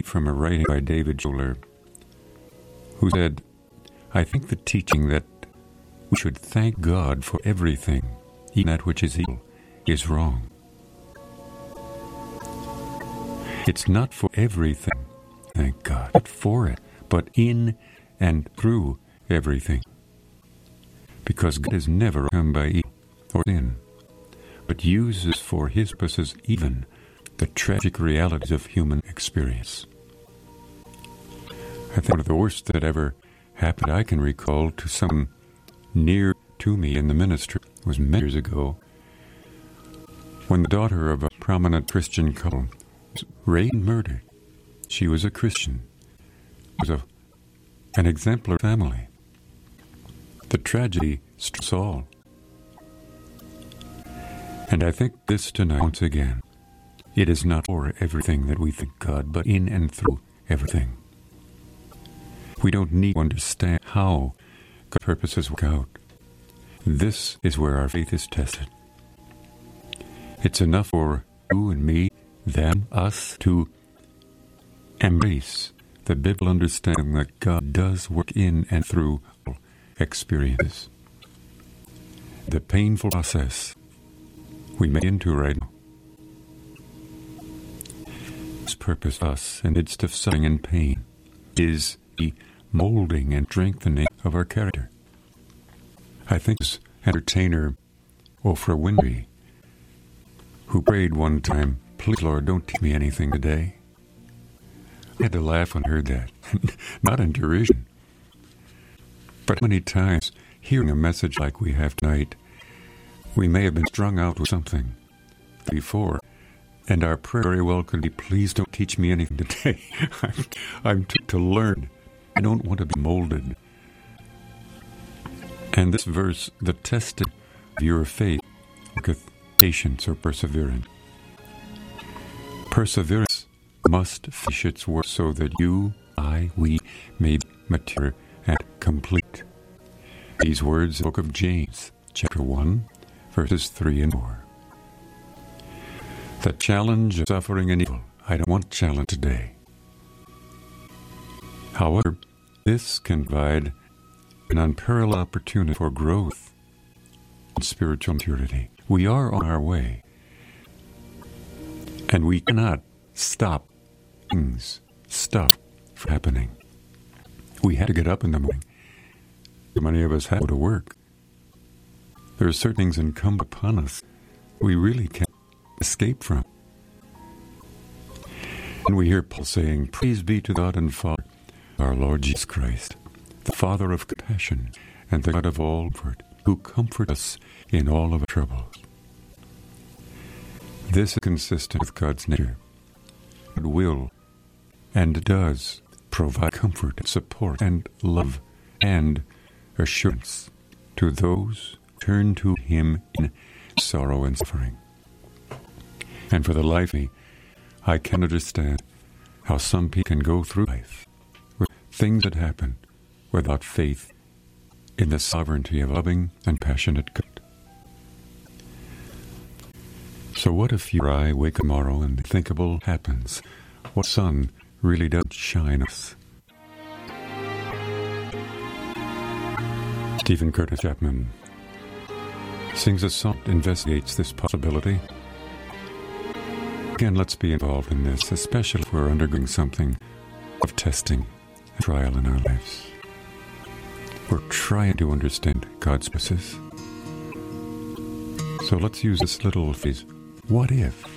from a writing by David Scholler, who said, "I think the teaching that we should thank God for everything, even that which is evil, is wrong. It's not for everything, thank God, not for it, but in and through everything. Because God is never come by evil or sin, but uses for His purposes even the tragic realities of human experience." I think one of the worst that ever happened I can recall to someone near to me in the ministry was many years ago, when the daughter of a prominent Christian couple was raped and murdered. She was a Christian. It was an exemplary family. The tragedy struck us all. And I think this tonight, once again, it is not for everything that we thank God, but in and through everything. We don't need to understand how God's purposes work out. This is where our faith is tested. It's enough for you and me, them, us, to embrace the biblical understanding that God does work in and through all experiences. The painful process we may into right now. His purpose us in the midst of suffering and pain is the molding and strengthening of our character. I think this entertainer Oprah Winfrey, who prayed one time, "Please, Lord, don't teach me anything today." I had to laugh when I heard that, not in derision. But many times, hearing a message like we have tonight, we may have been strung out with something before, and our prayer very well could be, "Please don't teach me anything today. I'm to learn. I don't want to be molded." And this verse, "The testing of your faith worketh patience," or perseverance. Perseverance must finish its work so that you, we may be mature and complete. These words in the book of James, chapter 1, verses 3 and 4. The challenge of suffering and evil. I don't want challenge today. However, this can provide an unparalleled opportunity for growth and spiritual maturity. We are on our way, and we cannot stop things from happening. We have to get up in the morning. Many of us have to go to work. There are certain things incumbent upon us we really can't escape from. And we hear Paul saying, "Praise be to God and Father, our Lord Jesus Christ, the Father of compassion and the God of all comfort, who comfort us in all of our troubles." This is consistent with God's nature. God will and does provide comfort and support and love and assurance to those who turn to Him in sorrow and suffering. And for the life of me, I can understand how some people can go through life with things that happen without faith in the sovereignty of a loving and passionate God. So what if you or I wake up tomorrow and the unthinkable happens? What sun really does shine us? Stephen Curtis Chapman sings a song that investigates this possibility. Again, let's be involved in this, especially if we're undergoing something of testing and trial in our lives. We're trying to understand God's purposes. So let's use this little phrase, what if?